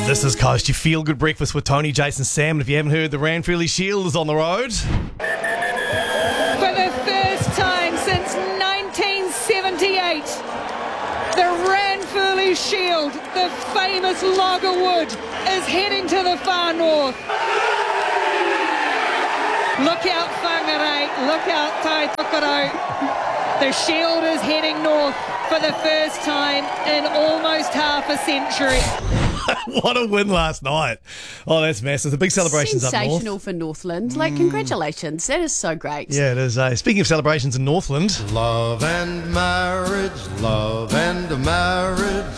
This is Coast, your feel-good breakfast with Tony, Jason, Sam. And if you haven't heard, the Ranfurly Shield is on the road. For the first time since 1978, the Ranfurly Shield, the famous Lager Wood, is heading to the far north. Look out, Whangarei. Look out, Taitokoro. The Shield is heading north for the first time in almost half a century. What a win last night. Oh, that's massive. The big celebrations up north. Sensational for Northland. Congratulations. That is so great. Yeah, it is. Speaking of celebrations in Northland. Love and marriage, love and marriage.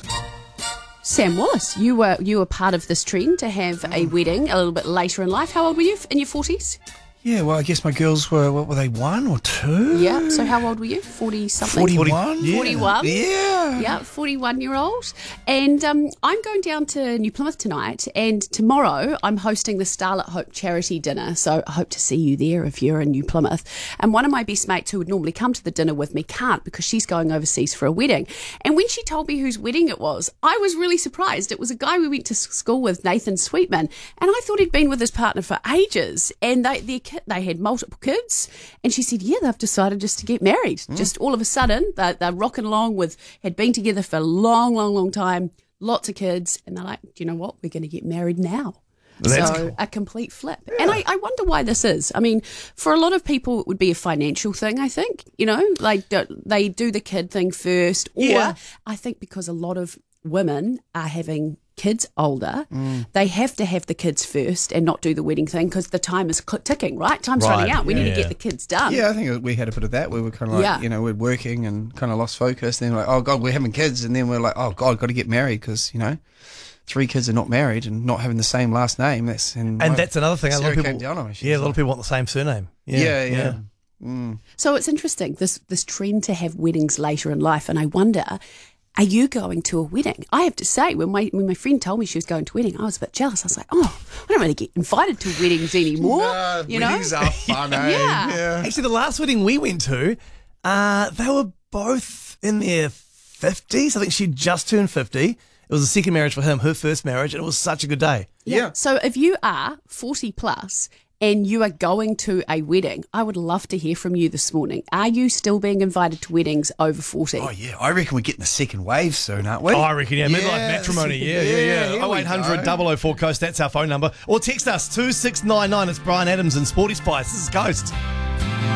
Sam Wallace, you were part of this trend to have a wedding a little bit later in life. How old were you? In your 40s? Yeah, well, I guess my girls were, what were they, 1 or 2? Yeah. So how old were you? 40-something? 41? Yeah. 41? Yeah. Yeah, 41-year-old. And I'm going down to New Plymouth tonight, and tomorrow I'm hosting the Starlet Hope charity dinner, so I hope to see you there if you're in New Plymouth. And one of my best mates who would normally come to the dinner with me can't because she's going overseas for a wedding. And when she told me whose wedding it was, I was really surprised. It was a guy we went to school with, Nathan Sweetman, and I thought he'd been with his partner for ages, and they had multiple kids, and she said, yeah, they've decided just to get married. Just all of a sudden, they're rocking along had been together for a long, long, long time, lots of kids, and they're like, do you know what? We're going to get married now. That's So cool. a complete flip. Yeah. And I wonder why this is. I mean, for a lot of people, it would be a financial thing, I think, like they do the kid thing first, or Yeah. I think because a lot of women are having kids older, they have to have the kids first and not do the wedding thing because the time is ticking, right? Time's Right, running out. We need to yeah. get the kids done. Yeah, I think we had a bit of that. We were kind of like, Yeah. we're working and kind of lost focus. Then we're like, oh, God, we're having kids. And then we're like, oh, God, got to get married because, 3 kids are not married and not having the same last name. And that's another thing. A lot Sarah of people, came down on me. She yeah, a was lot of people want the same surname. Yeah. So it's interesting, this trend to have weddings later in life, and I wonder, are you going to a wedding? I have to say, when my friend told me she was going to a wedding, I was a bit jealous. I was like, oh, I don't really get invited to weddings anymore. Weddings are fun, eh? Yeah. Actually, the last wedding we went to, they were both in their 50s. I think she'd just turned 50. It was the second marriage for him, her first marriage, and it was such a good day. Yeah. So if you are 40 plus and you are going to a wedding, I would love to hear from you this morning. Are you still being invited to weddings over 40? Oh, yeah. I reckon we're getting the second wave soon, aren't we? Oh, I reckon, yeah. Midlife Yeah, matrimony. Yeah. here we 0800 go. 004 Coast, that's our phone number. Or text us 2699. It's Brian Adams and Sporty Spice. This is Coast.